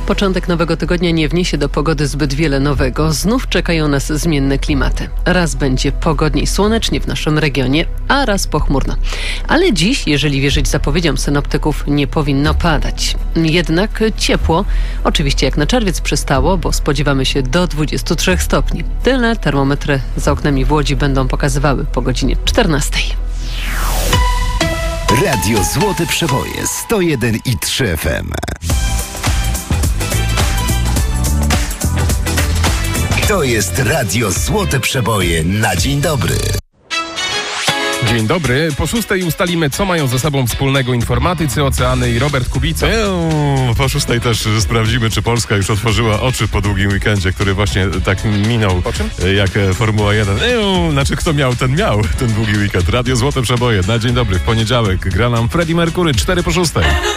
Początek nowego tygodnia nie wniesie do pogody zbyt wiele nowego. Znów czekają nas zmienne klimaty. Raz będzie pogodniej słonecznie w naszym regionie, a raz pochmurno. Ale dziś, jeżeli wierzyć zapowiedziom synoptyków, nie powinno padać. Jednak ciepło, oczywiście jak na czerwiec przystało, bo spodziewamy się do 23 stopni. Tyle termometry za oknami w Łodzi będą pokazywały po godzinie 14. Radio Złote Przeboje 101,3 FM. To jest Radio Złote Przeboje na dzień dobry. Dzień dobry. Po 6 ustalimy, co mają ze sobą wspólnego informatycy, oceany i Robert Kubica. Po 6 też sprawdzimy, czy Polska już otworzyła oczy po długim weekendzie, który właśnie tak minął. Po czym? Jak Formuła 1. Znaczy, kto miał, ten miał ten długi weekend. Radio Złote Przeboje na dzień dobry. W poniedziałek gra nam Freddie Mercury 4 po 6.